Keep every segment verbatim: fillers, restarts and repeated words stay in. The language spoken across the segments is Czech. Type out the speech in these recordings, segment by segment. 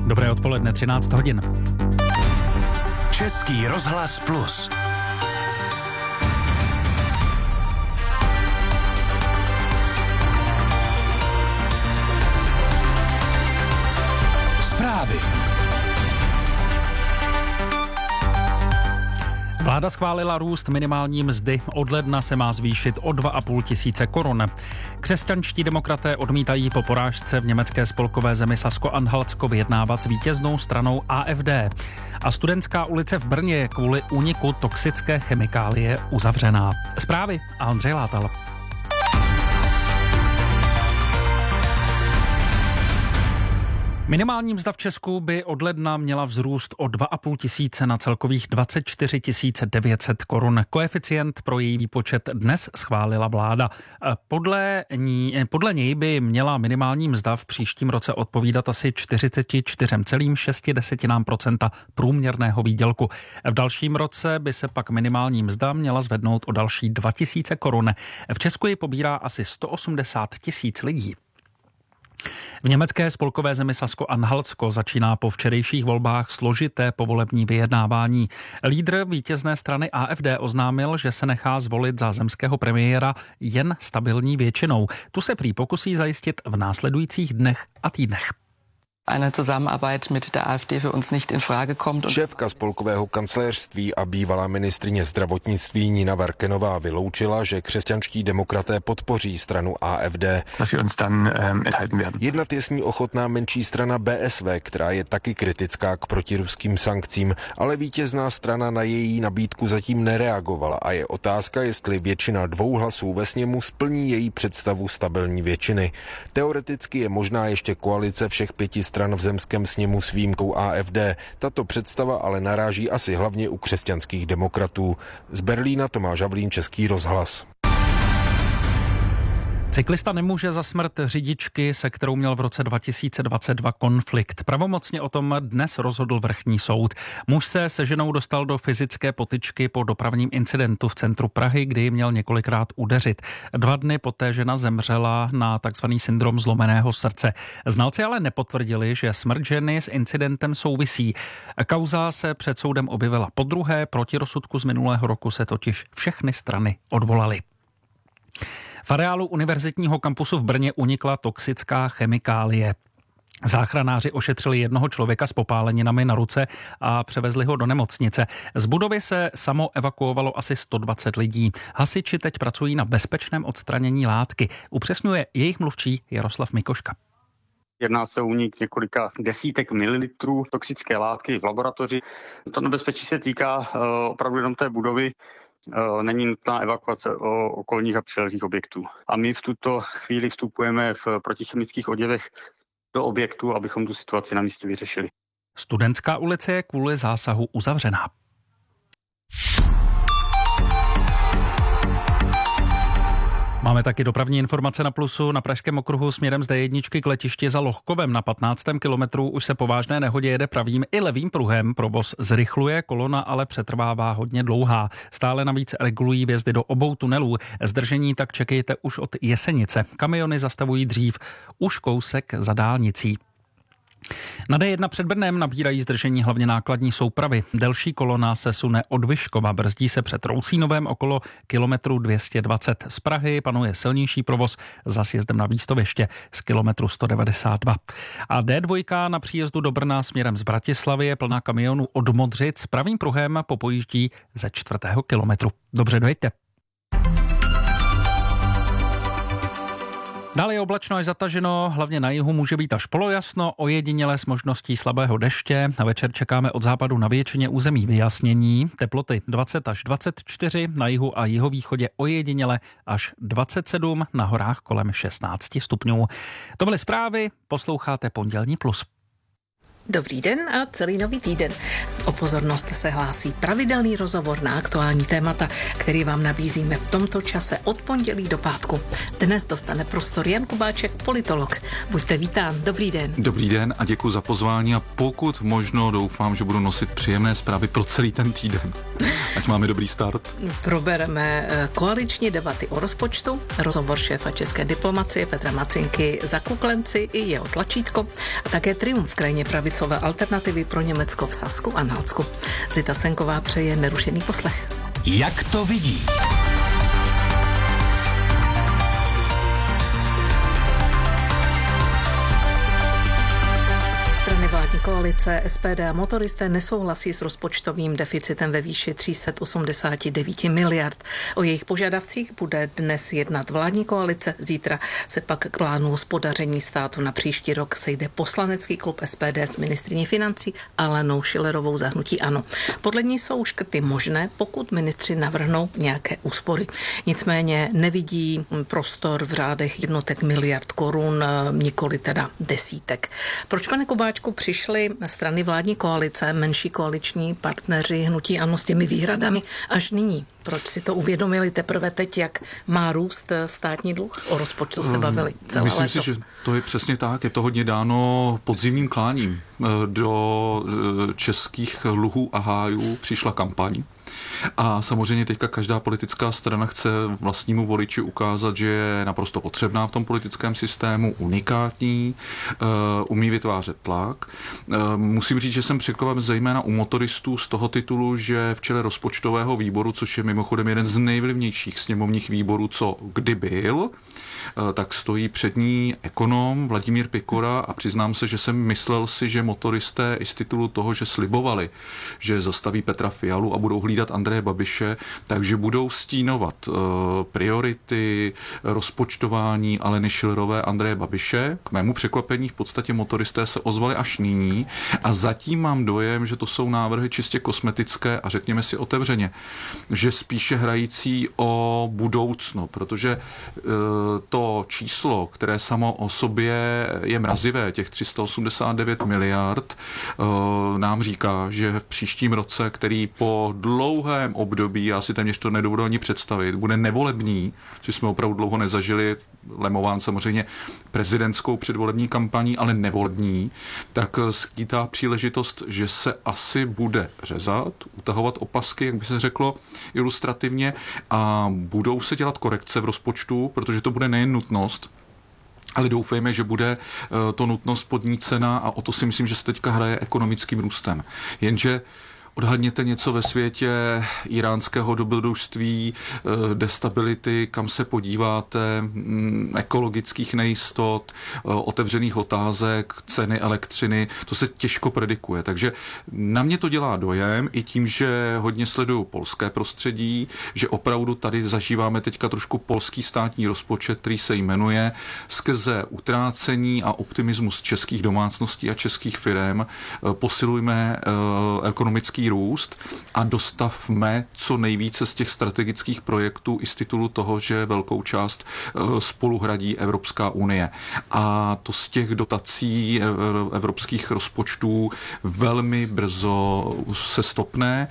Dobré odpoledne, třináct hodin. Český rozhlas plus. Zprávy. Vláda schválila růst minimální mzdy. Od ledna se má zvýšit o dva a půl tisíce korun. Křesťanští demokraté odmítají po porážce v německé spolkové zemi Sasko-Anhaltsko vyjednávat s vítěznou stranou A F D. A Studentská ulice v Brně je kvůli úniku toxické chemikálie uzavřená. Zprávy a Ondřej Látal. Minimální mzda v Česku by od ledna měla vzrůst o dva a půl tisíce na celkových dvacet čtyři tisíc devět set korun. Koeficient pro její výpočet dnes schválila vláda. Podle, ní, podle něj by měla minimální mzda v příštím roce odpovídat asi čtyřicet čtyři celá šest procenta průměrného výdělku. V dalším roce by se pak minimální mzda měla zvednout o další dva tisíce korun. V Česku ji pobírá asi sto osmdesát tisíc lidí. V německé spolkové zemi Sasko-Anhaltsko začíná po včerejších volbách složité povolební vyjednávání. Lídr vítězné strany A F D oznámil, že se nechá zvolit za zemského premiéra jen stabilní většinou. Tu se prý pokusí zajistit v následujících dnech a týdnech. Eine Zusammenarbeit mit der A F D für uns nicht in Frage kommt. Šéfka spolkového kancléřství a bývalá ministryně zdravotnictví Nina Werkenová vyloučila, že křesťanští demokraté podpoří stranu A F D. Jednat je s ní ochotná menší strana B S V, která je taky kritická k protiruským sankcím, ale vítězná strana na její nabídku zatím nereagovala a je otázka, jestli většina dvou hlasů ve sněmu splní její představu stabilní většiny. Teoreticky je možná ještě koalice všech pěti stran v zemském sněmu s výjimkou A F D. Tato představa ale naráží asi hlavně u křesťanských demokratů. Z Berlína Tomáš Havlín, Český rozhlas. Cyklista nemůže za smrt řidičky, se kterou měl v roce dva tisíce dvacet dva konflikt. Pravomocně o tom dnes rozhodl vrchní soud. Muž se se ženou dostal do fyzické potyčky po dopravním incidentu v centru Prahy, kdy ji měl několikrát udeřit. Dva dny poté žena zemřela na takzvaný syndrom zlomeného srdce. Znalci ale nepotvrdili, že smrt ženy s incidentem souvisí. Kauza se před soudem objevila podruhé, proti rozsudku z minulého roku se totiž všechny strany odvolaly. V areálu univerzitního kampusu v Brně unikla toxická chemikálie. Záchranáři ošetřili jednoho člověka s popáleninami na ruce a převezli ho do nemocnice. Z budovy se samo evakuovalo asi sto dvacet lidí. Hasiči teď pracují na bezpečném odstranění látky. Upřesňuje jejich mluvčí Jaroslav Mikoška. Jedná se o únik několika desítek mililitrů toxické látky v laboratoři. To nebezpečí se týká uh, opravdu jenom té budovy. Není nutná evakuace okolních a přilehlých objektů. A my v tuto chvíli vstupujeme v protichemických oděvech do objektu, abychom tu situaci na místě vyřešili. Studentská ulice je kvůli zásahu uzavřená. Máme taky dopravní informace na Plusu. Na pražském okruhu směrem z D jedna k letišti za Lohkovem na patnáctém kilometru už se po vážné nehodě jede pravým i levým pruhem. Provoz zrychluje, kolona ale přetrvává hodně dlouhá. Stále navíc regulují vjezdy do obou tunelů. Zdržení tak čekejte už od Jesenice. Kamiony zastavují dřív už kousek za dálnicí. Na D jedna před Brnem nabírají zdržení hlavně nákladní soupravy. Delší kolona se sune od Vyškova, brzdí se před Roucínovem okolo kilometru dvě stě dvacet. Z Prahy panuje silnější provoz za sjezdem na Výstoviště z kilometru sto devadesát dva. A D dva na příjezdu do Brna směrem z Bratislavy je plná kamionů od Modřic. Pravým pruhem popojíždí ze čtvrtého kilometru. Dobře, dojďte. Dále je oblačno až zataženo, hlavně na jihu může být až polojasno, ojediněle s možností slabého deště. Na večer čekáme od západu na většině území vyjasnění. Teploty dvacet až dvacet čtyři, na jihu a jihovýchodě ojediněle až dvacet sedm, na horách kolem šestnáct stupňů. To byly zprávy, posloucháte Pondělní plus. Dobrý den a celý nový týden. O pozornost se hlásí pravidelný rozhovor na aktuální témata, který vám nabízíme v tomto čase od pondělí do pátku. Dnes dostane prostor Jan Kubáček, politolog. Buďte vítán. Dobrý den. Dobrý den a děkuji za pozvání a pokud možno doufám, že budu nosit příjemné zprávy pro celý ten týden. Ať máme dobrý start. Probereme koaliční debaty o rozpočtu, rozhovor šéfa české diplomacie Petra Macinky za Kuklenci i jeho tlačítko a také triumf krajně pravic pravicové alternativy pro Německo v Sasku a Nálsku. Zita Senková přeje nerušený poslech. Jak to vidí? Strany vládní koalice S P D a motoristé nesouhlasí s rozpočtovým deficitem ve výši tři sta osmdesát devět miliard. O jejich požadavcích bude dnes jednat vládní koalice. Zítra se pak k plánu hospodaření státu na příští rok sejde poslanecký klub S P D s ministryní financí Alenou Schillerovou za hnutí ANO. Podle ní jsou škrty možné, pokud ministři navrhnou nějaké úspory. Nicméně nevidí prostor v řádech jednotek miliard korun, nikoli teda desítek. Proč, pane Kubáčku, přišly strany vládní koalice, menší koaliční partneři hnutí ANO s těmi výhradami až nyní? Proč si to uvědomili teprve teď, jak má růst státní dluh? O rozpočtu se bavili celé Myslím léto. si, že to je přesně tak. Je to hodně dáno podzimním kláním. Do českých luhů a hájů přišla kampaň. A samozřejmě teďka každá politická strana chce vlastnímu voliči ukázat, že je naprosto potřebná v tom politickém systému, unikátní, umí vytvářet tlak. Musím říct, že jsem překvapen zejména u motoristů z toho titulu, že v čele rozpočtového výboru, což je mimochodem jeden z nejvlivnějších sněmovních výborů, co kdy byl, tak stojí před ní ekonom Vladimír Pikora a přiznám se, že jsem myslel si, že motoristé i z titulu toho, že slibovali, že zastaví Petra Fialu a budou hlídat Andreje Babiše, takže budou stínovat uh, priority, rozpočtování Aleny Schillerové, Andreje Babiše. K mému překvapení v podstatě motoristé se ozvali až nyní a zatím mám dojem, že to jsou návrhy čistě kosmetické a řekněme si otevřeně, že spíše hrající o budoucno, protože uh, to číslo, které samo o sobě je mrazivé, těch tři sta osmdesát devět miliard, nám říká, že v příštím roce, který po dlouhém období, já si téměř to nedovedu ani představit, bude nevolební, což jsme opravdu dlouho nezažili, lemován samozřejmě prezidentskou předvolební kampaní, ale nevolební, tak skýtá příležitost, že se asi bude řezat, utahovat opasky, jak by se řeklo ilustrativně, a budou se dělat korekce v rozpočtu, protože to bude nejen nutnost, ale doufejme, že bude to nutnost podnícena a o to si myslím, že se teďka hraje ekonomickým růstem. Jenže odhadněte něco ve světě iránského dobrodružství, destability, kam se podíváte, ekologických nejistot, otevřených otázek, ceny elektřiny, to se těžko predikuje. Takže na mě to dělá dojem i tím, že hodně sleduju polské prostředí, že opravdu tady zažíváme teďka trošku polský státní rozpočet, který se jmenuje skrze utrácení a optimismus českých domácností a českých firem posilujme ekonomický růst a dostavme co nejvíce z těch strategických projektů i z titulu toho, že velkou část spolu hradí Evropská unie. A to z těch dotací evropských rozpočtů velmi brzo se stopne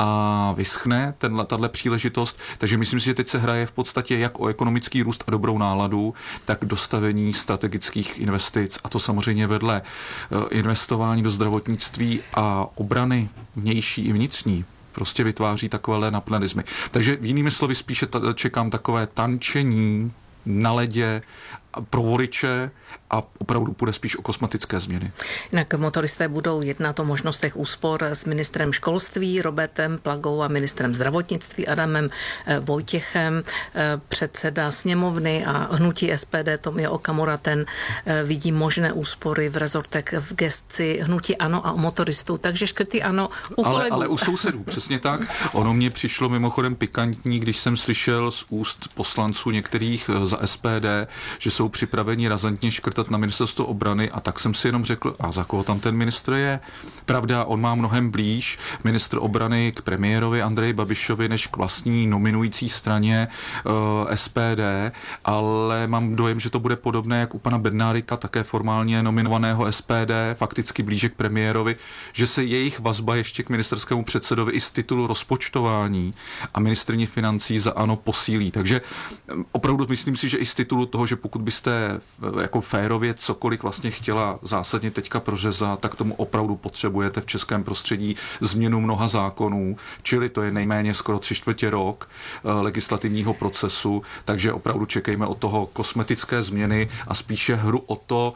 a vyschne tato příležitost. Takže myslím si, že teď se hraje v podstatě jak o ekonomický růst a dobrou náladu, tak dostavení strategických investic a to samozřejmě vedle investování do zdravotnictví a obrany vnější i vnitřní prostě vytváří takovéhle napnadismy. Takže jinými slovy spíše t- čekám takové tančení na ledě pro voliče a opravdu půjde spíš o kosmetické změny. Jinak motoristé budou jednat o možnostech úspor s ministrem školství Robertem Plagou a ministrem zdravotnictví Adamem Vojtěchem. Předseda sněmovny a hnutí S P D Tomio Okamura, ten vidí možné úspory v rezortech v gesci hnutí ANO a motoristů. Takže škrty ANO u ale, kolegů. ale u sousedů, přesně tak. Ono mě přišlo mimochodem pikantní, když jsem slyšel z úst poslanců některých za S P D, že jsou připraveni razantně škrtat na ministerstvo obrany a tak jsem si jenom řekl, a za koho tam ten ministr je? Pravda, on má mnohem blíž ministr obrany k premiérovi Andreji Babišovi než k vlastní nominující straně uh, S P D, ale mám dojem, že to bude podobné jak u pana Bednárika, také formálně nominovaného S P D, fakticky blíže k premiérovi, že se jejich vazba ještě k ministerskému předsedovi i z titulu rozpočtování a ministryně financí za ANO posílí. Takže opravdu myslím si, že i z titulu toho, že pokud byste jako férově cokoliv vlastně chtěla zásadně teďka prořezat, tak tomu opravdu potřebuje potřebujete v českém prostředí změnu mnoha zákonů, čili to je nejméně skoro tři čtvrtě rok legislativního procesu, takže opravdu čekejme od toho kosmetické změny a spíše hru o to,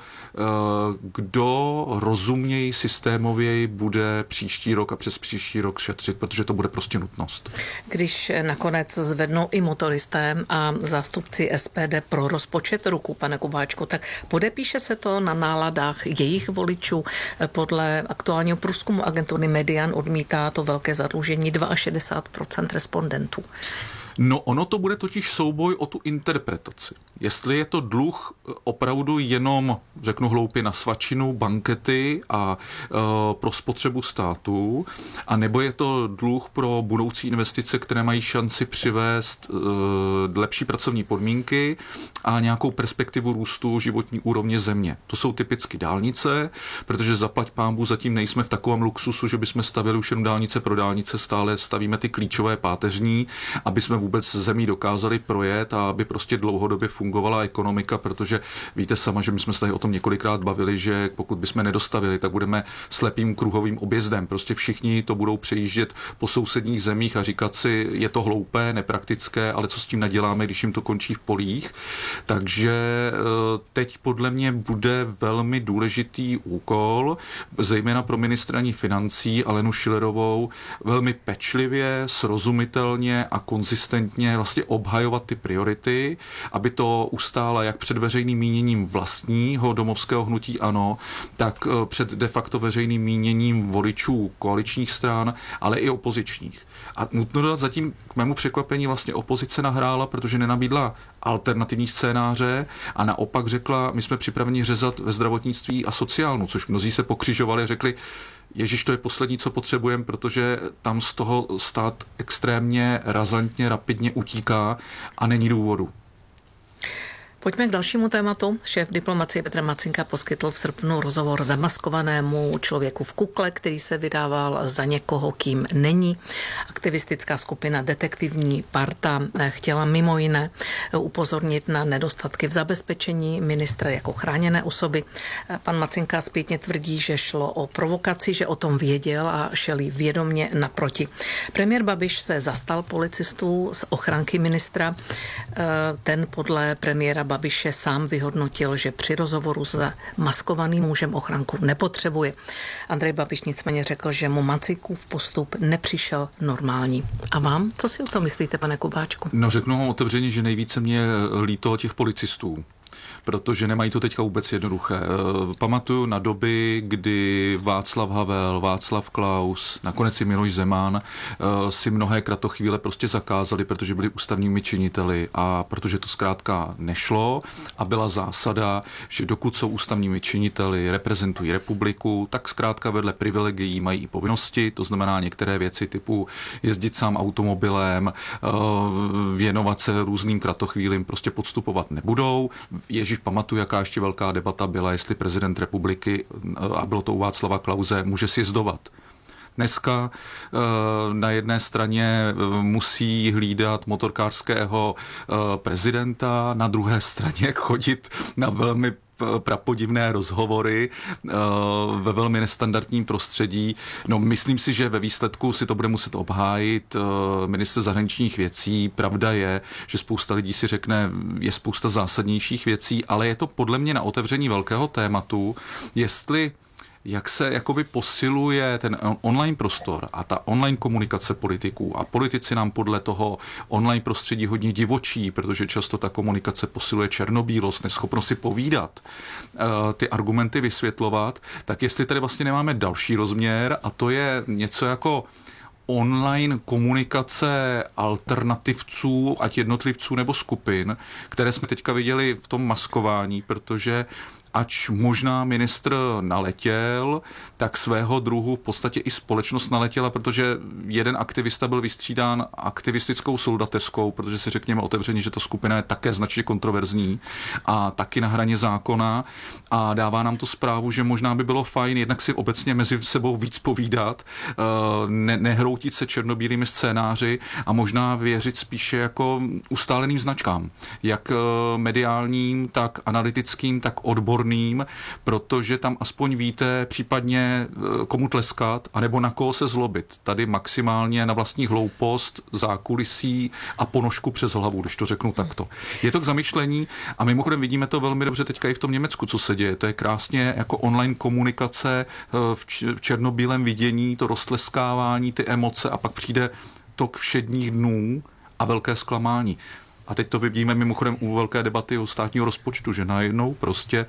kdo rozumněji, systémověji bude příští rok a přes příští rok šetřit, protože to bude prostě nutnost. Když nakonec zvednou i motoristé a zástupci S P D pro rozpočet ruku, pane Kubáčku, tak podepíše se to na náladách jejich voličů. Podle aktuálního průzkumu agentury Median odmítá to velké zadlužení šedesát dva procent respondentů. No ono to bude totiž souboj o tu interpretaci. Jestli je to dluh opravdu jenom, řeknu hloupě, na svačinu, bankety a e, pro spotřebu státu, a nebo je to dluh pro budoucí investice, které mají šanci přivést e, lepší pracovní podmínky a nějakou perspektivu růstu životní úrovně země. To jsou typicky dálnice, protože zaplať pánbůh zatím nejsme v takovém luxusu, že bychom stavili už jenom dálnice pro dálnice, stále stavíme ty klíčové páteřní, aby jsme vůbec zemí dokázali projet a aby prostě dlouhodobě fungovala ekonomika, protože víte sama, že my jsme se tady o tom několikrát bavili, že pokud bychom nedostavili, tak budeme slepým kruhovým objezdem. Prostě všichni to budou přejíždět po sousedních zemích a říkat si, je to hloupé, nepraktické, ale co s tím naděláme, když jim to končí v polích. Takže teď podle mě bude velmi důležitý úkol, zejména pro ministryni financí Alenu Schillerovou, velmi pečlivě, srozumitelně a konzistentně vlastně obhajovat ty priority, aby to ustála jak před veřejným míněním vlastního domovského hnutí ANO, tak před de facto veřejným míněním voličů koaličních stran, ale i opozičních. A nutno dodat, zatím k mému překvapení vlastně opozice nahrála, protože nenabídla alternativní scénáře a naopak řekla, my jsme připraveni řezat ve zdravotnictví a sociálnu, což mnozí se pokřižovali a řekli, Ježiš, to je poslední, co potřebujeme, protože tam z toho stát extrémně, razantně, rapidně utíká a není důvodu. Pojďme k dalšímu tématu. Šéf diplomacie Petr Macinka poskytl v srpnu rozhovor zamaskovanému člověku v kukle, který se vydával za někoho, kým není. Aktivistická skupina Detektivní parta chtěla mimo jiné upozornit na nedostatky v zabezpečení ministra jako chráněné osoby. Pan Macinka zpětně tvrdí, že šlo o provokaci, že o tom věděl a šel jí vědomě naproti. Premiér Babiš se zastal policistů z ochranky ministra. Ten podle premiéra Babiše sám vyhodnotil, že při rozhovoru s maskovaným mužem ochranku nepotřebuje. Andrej Babiš nicméně řekl, že mu Macinkův postup nepřišel normální. A vám? Co si o tom myslíte, pane Kubáčku? No, řeknu vám otevřeně, že nejvíce mě líto těch policistů, protože nemají to teďka vůbec jednoduché. Pamatuju na doby, kdy Václav Havel, Václav Klaus, nakonec i Miloš Zeman si mnohé kratochvíle prostě zakázali, protože byli ústavními činiteli a protože to zkrátka nešlo a byla zásada, že dokud jsou ústavními činiteli, reprezentují republiku, tak zkrátka vedle privilegií mají i povinnosti, to znamená některé věci typu jezdit sám automobilem, věnovat se různým kratochvílím, prostě podstupovat nebudou. Ježíš, pamatuju, jaká ještě velká debata byla, jestli prezident republiky, a bylo to u Václava Klause, může sjezdovat. Dneska na jedné straně musí hlídat motorkářského prezidenta, na druhé straně chodit na velmi prapodivné rozhovory ve velmi nestandardním prostředí. No, myslím si, že ve výsledku si to bude muset obhájit ministr zahraničních věcí. Pravda je, že spousta lidí si řekne, je spousta zásadnějších věcí, ale je to podle mě na otevření velkého tématu, jestli jak se jakoby posiluje ten online prostor a ta online komunikace politiků a politici nám podle toho online prostředí hodně divočí, protože často ta komunikace posiluje černobílost, neschopnost si povídat, ty argumenty vysvětlovat, tak jestli tady vlastně nemáme další rozměr a to je něco jako online komunikace alternativců, ať jednotlivců nebo skupin, které jsme teďka viděli v tom maskování, protože ač možná ministr naletěl, tak svého druhu v podstatě i společnost naletěla, protože jeden aktivista byl vystřídán aktivistickou soldateskou, protože si řekněme otevřeně, že ta skupina je také značně kontroverzní a taky na hraně zákona a dává nám to zprávu, že možná by bylo fajn jednak si obecně mezi sebou víc povídat, ne- nehroutit se černobílými scénáři a možná věřit spíše jako ustáleným značkám, jak mediálním, tak analytickým, tak odborným, odborným, protože tam aspoň víte případně komu tleskat, anebo na koho se zlobit. Tady maximálně na vlastní hloupost, zákulisí a ponožku přes hlavu, když to řeknu takto. Je to k zamyšlení a mimochodem vidíme to velmi dobře teďka i v tom Německu, co se děje. To je krásně jako online komunikace v černobílém vidění, to roztleskávání, ty emoce a pak přijde tok všedních dnů a velké zklamání. A teď to vidíme mimochodem u velké debaty o státního rozpočtu, že najednou prostě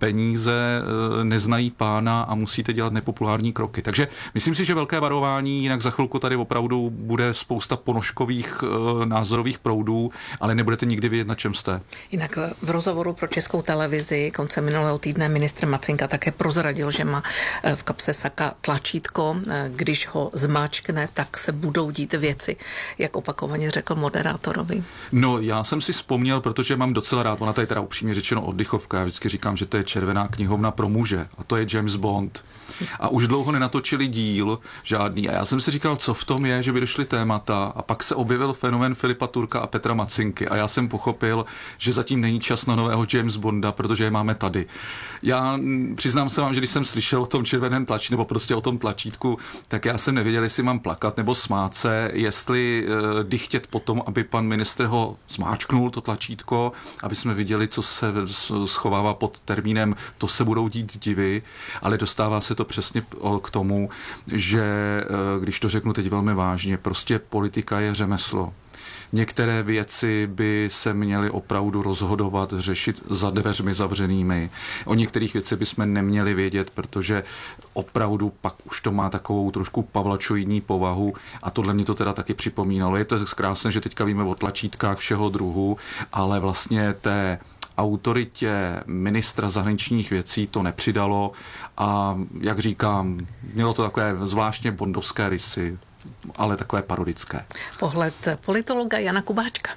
peníze neznají pána a musíte dělat nepopulární kroky. Takže myslím si, že velké varování, jinak za chvilku tady opravdu bude spousta ponožkových názorových proudů, ale nebudete nikdy vědět, na čem jste. Jinak v rozhovoru pro Českou televizi koncem minulého týdne ministr Macinka také prozradil, že má v kapse saka tlačítko, když ho zmáčkne, tak se budou dít věci, jak opakovaně řekl moderátorovi. No, já jsem si vzpomněl, protože mám docela rád, ona tady teda upřímně řečeno oddychovka, já vždycky říkám, že to je červená knihovna pro muže a to je James Bond. A už dlouho nenatočili díl žádný a já jsem si říkal, co v tom je, že by došly témata a pak se objevil fenomén Filipa Turka a Petra Macinky a já jsem pochopil, že zatím není čas na nového James Bonda, protože je máme tady. Já přiznám se vám, že když jsem slyšel o tom červeném tlačí nebo prostě o tom tlačítku, tak já jsem nevěděl, jestli mám plakat nebo smát se, jestli uh, dychtět potom, aby pan ministr ho zmáčknul to tlačítko, aby jsme viděli, co se schovává pod termínem to se budou dít divy, ale dostává se to přesně k tomu, že když to řeknu teď velmi vážně, prostě politika je řemeslo. Některé věci by se měly opravdu rozhodovat, řešit za dveřmi zavřenými. O některých věcech bychom neměli vědět, protože opravdu pak už to má takovou trošku pavlačoidní povahu a tohle mě to teda taky připomínalo. Je to krásné, že teďka víme o tlačítkách všeho druhu, ale vlastně té autoritě ministra zahraničních věcí to nepřidalo a jak říkám, mělo to takové zvláštně bondovské rysy, ale takové parodické. Pohled politologa Jana Kubáčka.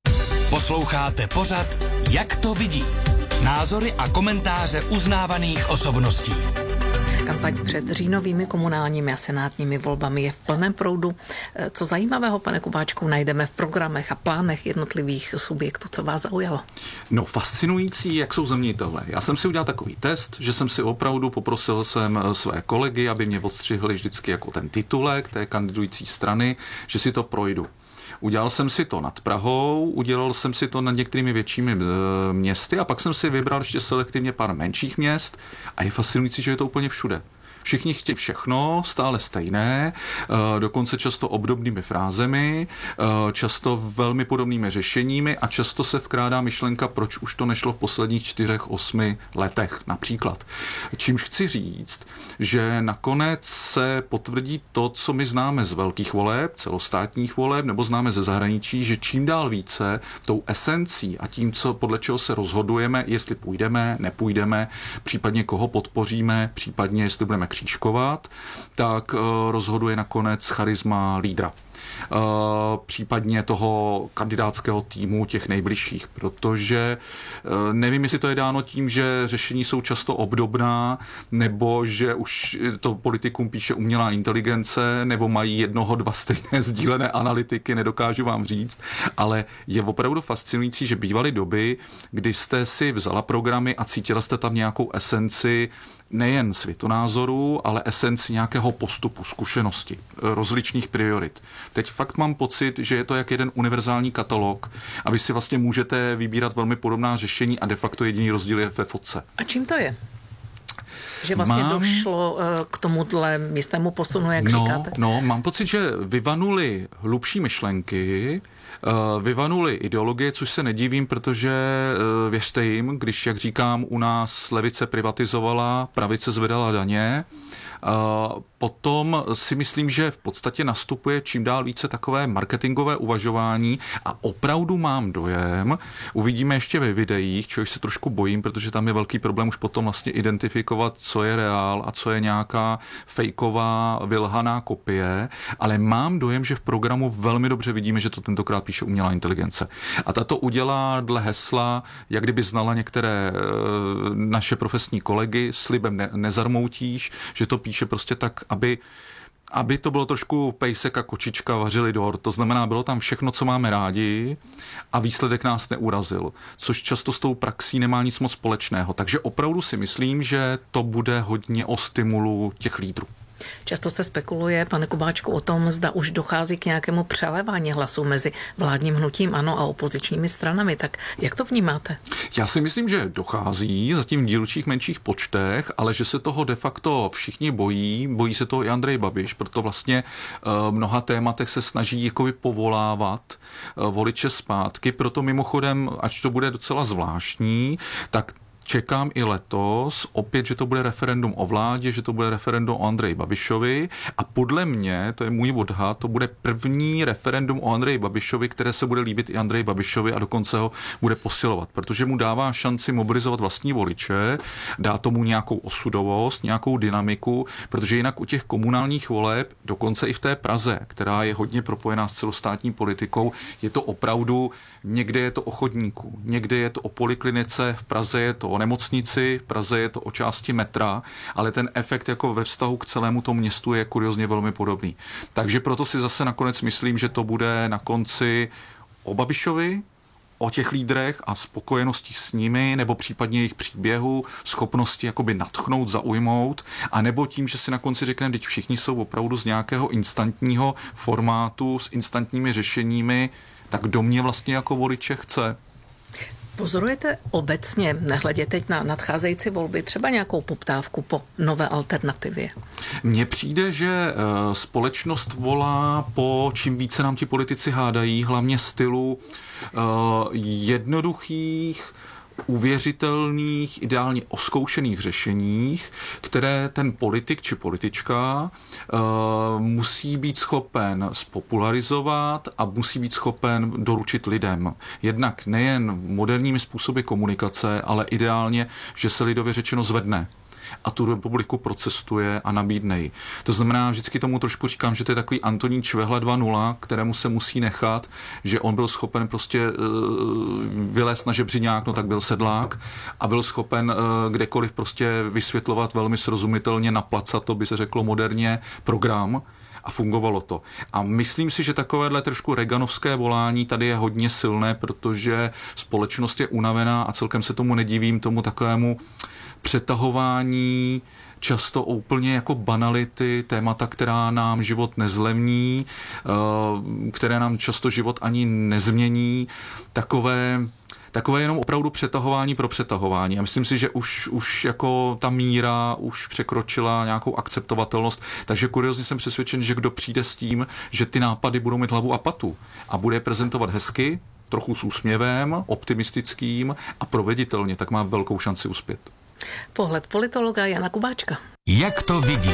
Posloucháte pořad Jak to vidí? Názory a komentáře uznávaných osobností. Kampaň před říjnovými komunálními a senátními volbami je v plném proudu. Co zajímavého, pane Kubáčku, najdeme v programech a plánech jednotlivých subjektů? Co vás zaujalo? No, fascinující, jak jsou zeměnitelé. Já jsem si udělal takový test, že jsem si opravdu poprosil jsem své kolegy, aby mě odstřihli vždycky jako ten titulek té kandidující strany, že si to projdu. Udělal jsem si to nad Prahou, udělal jsem si to nad některými většími e, městy a pak jsem si vybral ještě selektivně pár menších měst a je fascinující, že je to úplně všude. Všichni chtějí všechno, stále stejné, dokonce často obdobnými frázemi, často velmi podobnými řešeními a často se vkrádá myšlenka, proč už to nešlo v posledních čtyřech, osmi letech například. Čímž chci říct, že nakonec se potvrdí to, co my známe z velkých voleb, celostátních voleb, nebo známe ze zahraničí, že čím dál více tou esencí a tím, co podle čeho se rozhodujeme, jestli půjdeme, nepůjdeme, případně koho podpoříme, případně jestli budeme křížkovat, tak uh, rozhoduje nakonec charisma lídra. Uh, případně toho kandidátského týmu těch nejbližších, protože uh, nevím, jestli to je dáno tím, že řešení jsou často obdobná, nebo že už to politikům píše umělá inteligence, nebo mají jednoho, dva stejné sdílené analytiky, nedokážu vám říct, ale je opravdu fascinující, že bývaly doby, kdy jste si vzala programy a cítila jste tam nějakou esenci nejen světonázorů, ale esenci nějakého postupu, zkušenosti, rozličných priorit. Teď fakt mám pocit, že je to jak jeden univerzální katalog a vy si vlastně můžete vybírat velmi podobná řešení a de facto jediný rozdíl je ve fotce. A čím to je? Že vlastně mám... došlo uh, k tomuhle místnému posunu, jak no, říkáte? No, mám pocit, že vyvanuly hlubší myšlenky, uh, vyvanuly ideologie, což se nedivím, protože uh, věřte jim, když, jak říkám, u nás levice privatizovala, pravice zvedala daně, uh, potom si myslím, že v podstatě nastupuje čím dál více takové marketingové uvažování a opravdu mám dojem, uvidíme ještě ve videích, čehož se trošku bojím, protože tam je velký problém už potom vlastně identifikovat, co je reál a co je nějaká fejková, vylhaná kopie, ale mám dojem, že v programu velmi dobře vidíme, že to tentokrát píše umělá inteligence. A ta to udělá dle hesla, jak kdyby znala některé naše profesní kolegy, slibem ne- nezarmoutíš, že to píše prostě tak, aby aby to bylo trošku pejsek a kočička vařili dort. To znamená, bylo tam všechno, co máme rádi a výsledek nás neurazil, což často s tou praxí nemá nic moc společného. Takže opravdu si myslím, že to bude hodně o stimulu těch lídrů. Často se spekuluje, pane Kubáčku, o tom, zda už dochází k nějakému přelévání hlasů mezi vládním hnutím ANO a opozičními stranami. Tak jak to vnímáte? Já si myslím, že dochází zatím v dílčích menších počtech, ale že se toho de facto všichni bojí, bojí se toho i Andrej Babiš, proto vlastně v mnoha tématech se snaží jakoby povolávat voliče zpátky, proto mimochodem, ač to bude docela zvláštní, tak čekám i letos opět, že to bude referendum o vládě, že to bude referendum o Andreji Babišovi a podle mě, to je můj odhad, to bude první referendum o Andreji Babišovi, které se bude líbit i Andreji Babišovi a dokonce ho bude posilovat, protože mu dává šanci mobilizovat vlastní voliče, dá tomu nějakou osudovost, nějakou dynamiku, protože jinak u těch komunálních voleb, dokonce i v té Praze, která je hodně propojená s celostátní politikou, je to opravdu, někde je to o chodníku, někde je to o poliklinice, v Praze je to o nemocnici, v Praze je to o části metra, ale ten efekt jako ve vztahu k celému tomu městu je kuriozně velmi podobný. Takže proto si zase nakonec myslím, že to bude na konci o Babišovi, o těch lídrech a spokojenosti s nimi, nebo případně jejich příběhu, schopnosti jakoby nadchnout, zaujmout, a nebo tím, že si na konci řekneme, teď všichni jsou opravdu z nějakého instantního formátu, s instantními řešeními, tak kdo mě vlastně jako voliče chce. Pozorujete obecně, nehledě teď na nadcházející volby, třeba nějakou poptávku po nové alternativě? Mně přijde, že společnost volá po čím více nám ti politici hádají, hlavně stylu jednoduchých, uvěřitelných, ideálně oskoušených řešeních, které ten politik či politička uh, musí být schopen spopularizovat a musí být schopen doručit lidem. Jednak nejen moderními způsoby komunikace, ale ideálně, že se lidově řečeno zvedne a tu republiku procestuje a nabídne ji. To znamená, vždycky tomu trošku říkám, že to je takový Antonín Čvehla dva nula, kterému se musí nechat, že on byl schopen prostě uh, vylézt na žebřiňák, no tak byl sedlák a byl schopen uh, kdekoliv prostě vysvětlovat velmi srozumitelně, naplacat, to by se řeklo moderně, program. A fungovalo to. A myslím si, že takovéhle trošku reganovské volání tady je hodně silné, protože společnost je unavená a celkem se tomu nedivím, tomu takovému přetahování často úplně jako banality, témata, která nám život nezlevní, které nám často život ani nezmění, takové Takové jenom opravdu přetahování pro přetahování. A myslím si, že už, už jako ta míra už překročila nějakou akceptovatelnost. Takže kuriozně jsem přesvědčen, že kdo přijde s tím, že ty nápady budou mít hlavu a patu a bude je prezentovat hezky, trochu s úsměvem, optimistickým a proveditelně, tak má velkou šanci uspět. Pohled politologa Jana Kubáčka. Jak to vidí?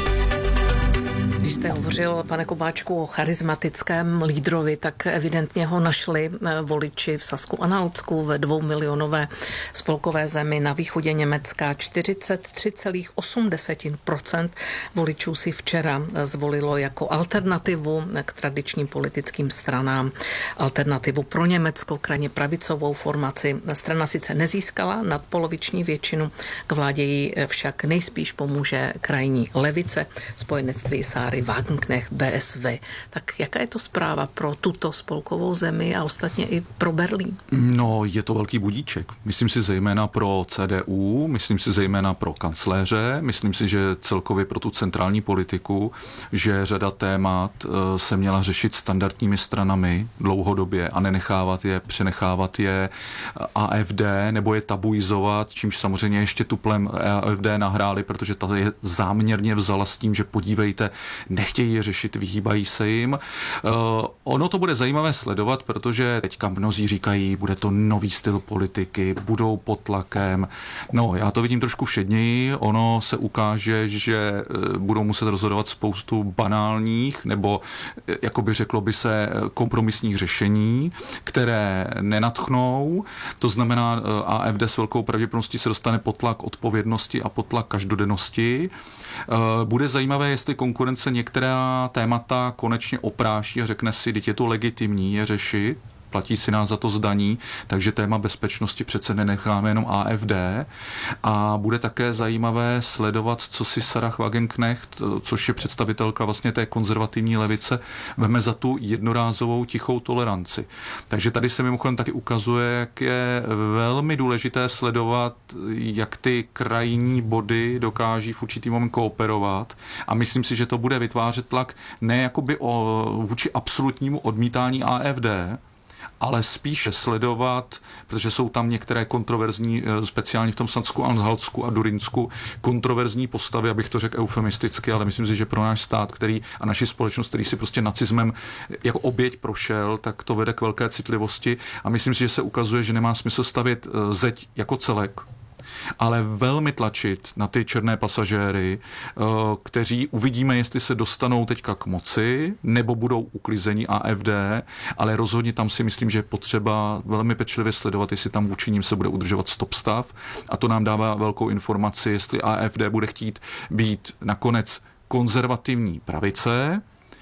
Když jste hovořil, pane Kubáčku, o charismatickém lídrovi, tak evidentně ho našli voliči v Sasku-Anhaltsku ve dvoumilionové spolkové zemi na východě Německa. čtyřicet tři celá osm procent voličů si včera zvolilo jako alternativu k tradičním politickým stranám. Alternativu pro Německo, krajně pravicovou formaci. Strana sice nezískala nadpoloviční většinu, k vládě jí však nejspíš pomůže krajní levice, spojenectví Sáry Wagenknecht, B S V. Tak jaká je to zpráva pro tuto spolkovou zemi a ostatně i pro Berlín? No, je to velký budíček. Myslím si zejména pro C D U, myslím si zejména pro kancléře, myslím si, že celkově pro tu centrální politiku, že řada témat se měla řešit standardními stranami dlouhodobě a nenechávat je, přenechávat je A F D nebo je tabuizovat, čímž samozřejmě ještě tuplem A F D nahráli, protože ta je záměrně vzala s tím, že podívejte, nechtějí je řešit, vyhýbají se jim. Uh, ono to bude zajímavé sledovat, protože teďka mnozí říkají, bude to nový styl politiky, budou pod tlakem. No, já to vidím trošku všedněji. Ono se ukáže, že uh, budou muset rozhodovat spoustu banálních nebo, jakoby řeklo by se, kompromisních řešení, které nenadchnou. To znamená, uh, A F D s velkou pravděpodobností se dostane pod tlak odpovědnosti a pod tlak každodennosti. Uh, bude zajímavé, jestli konkurence některá témata konečně opráší a řekne si, teď je to legitimní je řešit, platí si nás za to zdaní, takže téma bezpečnosti přece nenecháme jenom A F D. A bude také zajímavé sledovat, co si Sarah Wagenknecht, což je představitelka vlastně té konzervativní levice, veme za tu jednorázovou tichou toleranci. Takže tady se mimochodem taky ukazuje, jak je velmi důležité sledovat, jak ty krajní body dokáží v určitý moment kooperovat, a myslím si, že to bude vytvářet tlak ne jakoby o, vůči absolutnímu odmítání A F D, ale spíše sledovat, protože jsou tam některé kontroverzní, speciálně v tom Sadsku, Anhaltsku a Durinsku, kontroverzní postavy, abych to řekl eufemisticky, ale myslím si, že pro náš stát, který a naši společnost, který si prostě nacismem jako oběť prošel, tak to vede k velké citlivosti, a myslím si, že se ukazuje, že nemá smysl stavět zeď jako celek, ale velmi tlačit na ty černé pasažéry, kteří uvidíme, jestli se dostanou teďka k moci, nebo budou uklizení A F D, ale rozhodně tam si myslím, že je potřeba velmi pečlivě sledovat, jestli tam vůči ním se bude udržovat stop stav, a to nám dává velkou informaci, jestli A F D bude chtít být nakonec konzervativní pravice,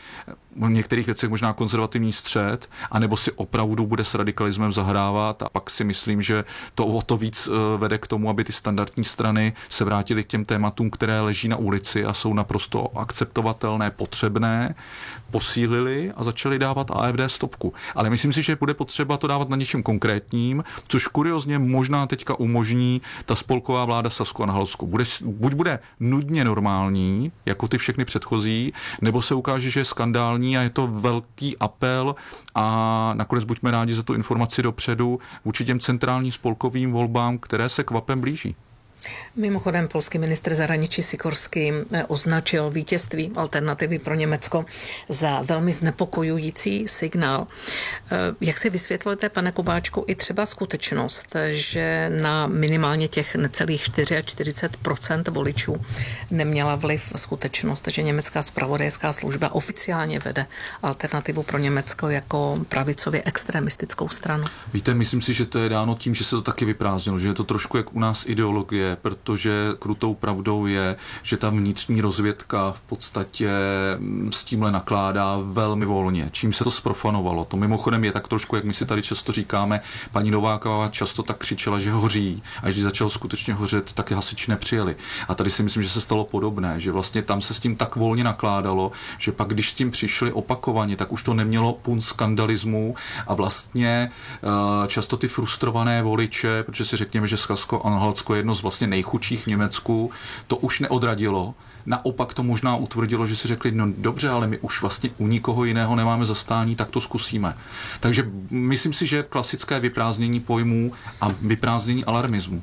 v některých věcech možná konzervativní střed, anebo si opravdu bude s radikalismem zahrávat, a pak si myslím, že to o to víc vede k tomu, aby ty standardní strany se vrátily k těm tématům, které leží na ulici a jsou naprosto akceptovatelné, potřebné, posílili a začali dávat A F D stopku. Ale myslím si, že bude potřeba to dávat na něčem konkrétním, což kuriozně možná teďka umožní ta spolková vláda Sasku-Anhaltsku. Bude, buď bude nudně normální, jako ty všechny předchozí, nebo se ukáže, že je skandální, a je to velký apel, a nakonec buďme rádi za tu informaci dopředu vůči těm centrálním spolkovým volbám, které se kvapem blíží. Mimochodem, polský ministr zahraničí Sikorský označil vítězství Alternativy pro Německo za velmi znepokojující signál. Jak si vysvětlujete, pane Kubáčku, i třeba skutečnost, že na minimálně těch necelých čtyřicet čtyři procent voličů neměla vliv skutečnost, že německá zpravodajská služba oficiálně vede Alternativu pro Německo jako pravicově extremistickou stranu? Víte, myslím si, že to je dáno tím, že se to taky vyprázdnilo, že je to trošku jak u nás ideologie, protože krutou pravdou je, že ta vnitřní rozvědka v podstatě s tímhle nakládá velmi volně. Čím se to zprofanovalo? To mimochodem je tak trošku, jak my si tady často říkáme, paní Nováková často tak křičela, že hoří, a když začalo skutečně hořet, tak hasiči nepřijeli. A tady si myslím, že se stalo podobné, že vlastně tam se s tím tak volně nakládalo, že pak když s tím přišli opakovaně, tak už to nemělo punc skandalismu, a vlastně často ty frustrované voliče, protože si řekněme, že Sasko-Anhaltsko je jedno z vlastně nejchudších v Německu, to už neodradilo. Naopak to možná utvrdilo, že si řekli, no dobře, ale my už vlastně u nikoho jiného nemáme zastání, tak to zkusíme. Takže myslím si, že klasické vyprázdnění pojmů a vyprázdnění alarmismu.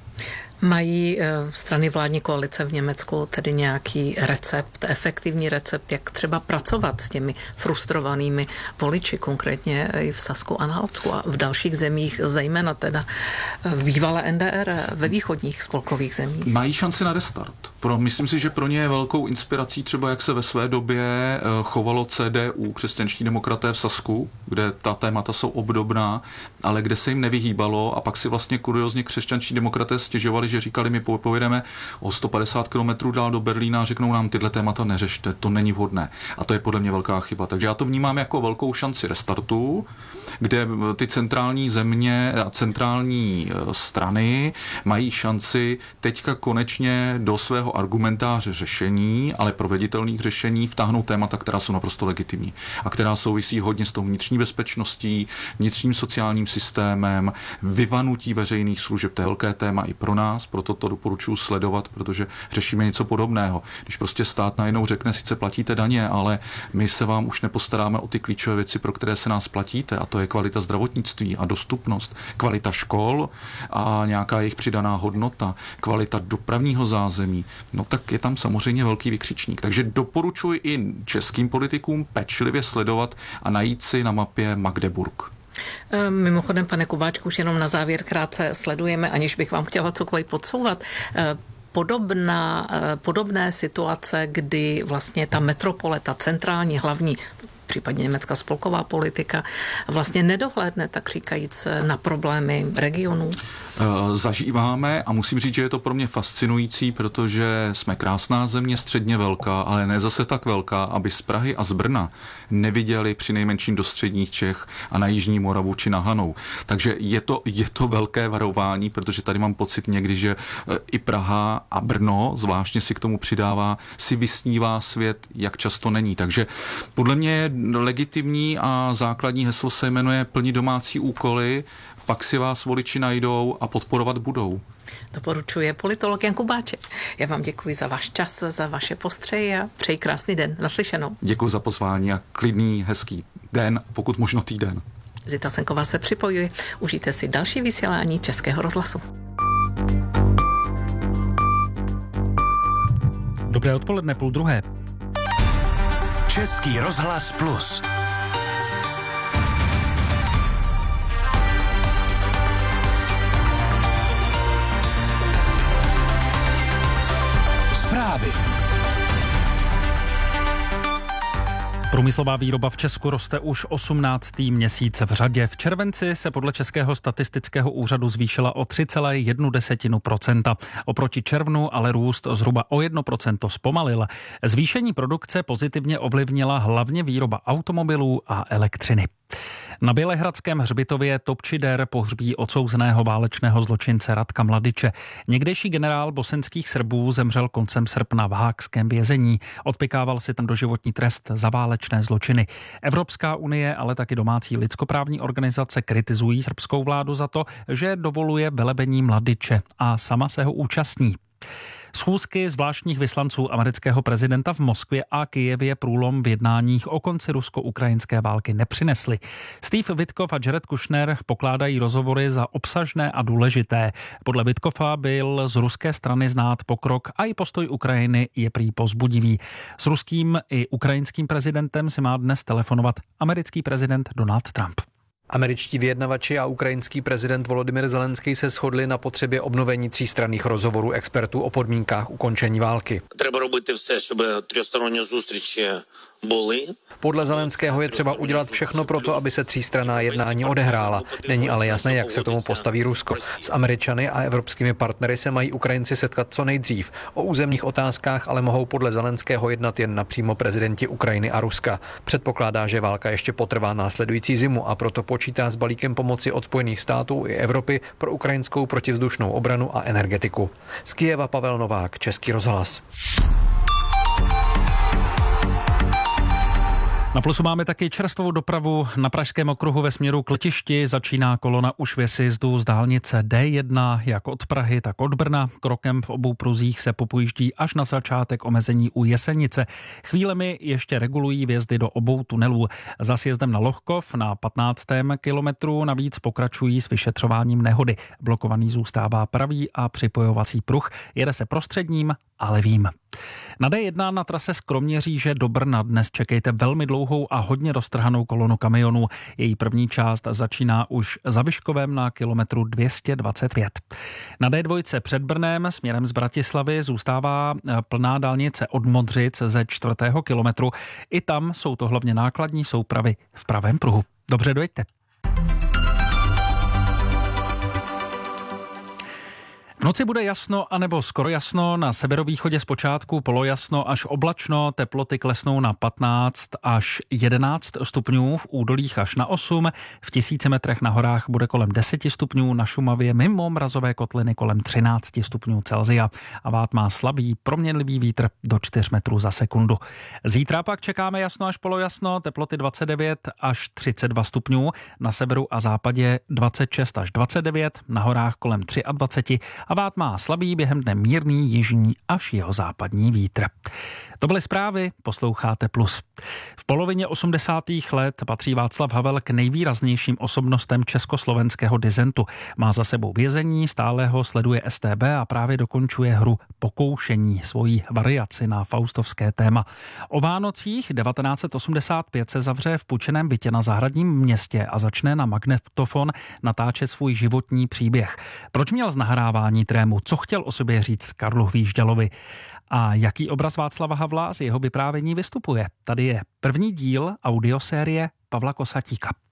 Mají strany vládní koalice v Německu tedy nějaký recept, efektivní recept, jak třeba pracovat s těmi frustrovanými voliči, konkrétně i v Sasku-Anhaltsku a v dalších zemích, zejména teda v bývalé N D R, ve východních spolkových zemích? Mají šanci na restart. Pro, myslím si, že pro ně je velkou inspirací třeba, jak se ve své době chovalo C D U, křesťanští demokraté v Sasku, kde ta témata jsou obdobná, ale kde se jim nevyhýbalo, a pak si vlastně kuriozně křesťanští demokraté stěžovali, že říkali, my pojedeme o sto padesát kilometrů dál do Berlína a řeknou nám, tyhle témata neřešte, to není vhodné. A to je podle mě velká chyba. Takže já to vnímám jako velkou šanci restartu, kde ty centrální země a centrální strany mají šanci teďka konečně do svého argumentáře řešení, ale proveditelných řešení, vtáhnout témata, která jsou naprosto legitimní a která souvisí hodně s tou vnitřní bezpečností, vnitřním sociálním systémem, vyvanutí veřejných služeb. To je velké téma i pro nás, proto to doporučuji sledovat, protože řešíme něco podobného. Když prostě stát najednou řekne, sice platíte daně, ale my se vám už nepostaráme o ty klíčové věci, pro které se nás platíte, a to je kvalita zdravotnictví a dostupnost, kvalita škol a nějaká jejich přidaná hodnota, kvalita dopravního zázemí, no tak je tam samozřejmě velký vykřičník. Takže doporučuji i českým politikům pečlivě sledovat a najít si na mapě Magdeburg. Mimochodem, pane Kubáčku, už jenom na závěr krátce sledujeme, aniž bych vám chtěla cokoliv podsouvat, podobná, podobné situace, kdy vlastně ta metropole, ta centrální hlavní případně německá spolková politika vlastně nedohlédne, tak říkajíc, na problémy regionů? Zažíváme a musím říct, že je to pro mě fascinující, protože jsme krásná země, středně velká, ale ne zase tak velká, aby z Prahy a z Brna neviděli při nejmenším do středních Čech a na Jižní Moravu či na Hanou. Takže je to, je to velké varování, protože tady mám pocit někdy, že i Praha a Brno, zvláštně si k tomu přidává, si vysnívá svět, jak často není. Takže podle mě je legitimní a základní heslo se jmenuje plnit domácí úkoly, pak si vás voliči najdou a podporovat budou. Doporučuje politolog Jan Kubáček. Já vám děkuji za váš čas, za vaše postřeji a přeji krásný den. Naslyšenou. Děkuji za pozvání a klidný, hezký den, pokud možno týden. Zita Senková se připojuje. Užijte si další vysílání Českého rozhlasu. Dobré odpoledne, půl druhé. Český rozhlas plus. Zprávy. Průmyslová výroba v Česku roste už osmnáctý měsíc v řadě. V červenci se podle Českého statistického úřadu zvýšila o tři celé jedna procenta. Oproti červnu ale růst zhruba o jedno procento zpomalil. Zvýšení produkce pozitivně ovlivnila hlavně výroba automobilů a elektřiny. Na Bělehradském hřbitově Topčider pohřbí odsouzeného válečného zločince Radka Mladiče. Někdejší generál bosenských Srbů zemřel koncem srpna v haagském vězení. Odpykával si tam doživotní trest za válečné zločiny. Evropská unie, ale taky domácí lidskoprávní organizace kritizují srbskou vládu za to, že dovoluje velebení Mladiče a sama se ho účastní. Schůzky zvláštních vyslanců amerického prezidenta v Moskvě a Kyjevě průlom v jednáních o konci rusko-ukrajinské války nepřinesly. Steve Witkoff a Jared Kushner pokládají rozhovory za obsažné a důležité. Podle Witkoffa byl z ruské strany znát pokrok a i postoj Ukrajiny je prý povzbudivý. S ruským i ukrajinským prezidentem si má dnes telefonovat americký prezident Donald Trump. Američtí vyjednavači a ukrajinský prezident Volodymyr Zelenský se shodli na potřebě obnovení třístranných rozhovorů expertů o podmínkách ukončení války. Треба робити все, щоб трьохсторонні зустрічі були. Podle Zelenského je třeba udělat všechno pro to, aby se třístranná jednání odehrála. Není ale jasné, jak se tomu postaví Rusko. S Američany a evropskými partnery se mají Ukrajinci setkat co nejdřív. O územních otázkách ale mohou podle Zelenského jednat jen napřímo prezidenti Ukrajiny a Ruska. Předpokládá, že válka ještě potrvá následující zimu a proto počítá s balíkem pomoci od Spojených států i Evropy pro ukrajinskou protivzdušnou obranu a energetiku. Z Kyjeva Pavel Novák, Český rozhlas. Na Plusu máme taky čerstvou dopravu. Na Pražském okruhu ve směru k letišti začíná kolona už ve sjezdu z dálnice D jedna, jak od Prahy, tak od Brna. Krokem v obou pruzích se popojíždí až na začátek omezení u Jesenice. Chvílemi ještě regulují vjezdy do obou tunelů. Za sjezdem na Lohkov na patnáctém kilometru navíc pokračují s vyšetřováním nehody. Blokovaný zůstává pravý a připojovací pruh. Jede se prostředním a levým. Na D jedna na trase z Kroměříže do Brna dnes čekejte velmi dlouhou a hodně roztrhanou kolonu kamionů. Její první část začíná už za Vyškovem na kilometru dvě stě dvacet pět. Na D dva před Brnem směrem z Bratislavy zůstává plná dálnice od Modřic ze čtvrtého kilometru. I tam jsou to hlavně nákladní soupravy v pravém pruhu. Dobře, dojďte. V noci bude jasno anebo skoro jasno, na severovýchodě zpočátku polojasno až oblačno, teploty klesnou na patnáct až jedenáct stupňů, v údolích až na osm, v tisíci metrech na horách bude kolem deset stupňů, na Šumavě mimo mrazové kotliny kolem třináct stupňů Celsia a vád má slabý proměnlivý vítr do čtyř metrů za sekundu. Zítra pak čekáme jasno až polojasno, teploty dvacet devět až třicet dva stupňů, na severu a západě dvacet šest až dvacet devět, na horách kolem dvacet tři a vád má slabý, během dne mírný jižní až jihozápadní vítr. To byly zprávy, posloucháte Plus. V polovině osmdesátých let patří Václav Havel k nejvýraznějším osobnostem československého disentu. Má za sebou vězení, stále ho sleduje S T B a právě dokončuje hru Pokoušení, svojí variaci na faustovské téma. O Vánocích devatenáct set osmdesát pět se zavře v půjčeném bytě na Zahradním městě a začne na magnetofon natáčet svůj životní příběh. Proč měl z nahrávání trému? Co chtěl o sobě říct Karlu Hvížďalovi? A jaký obraz Václava Havla Havla z jeho vyprávění vystupuje. Tady je první díl audiosérie Pavla Kosatíka.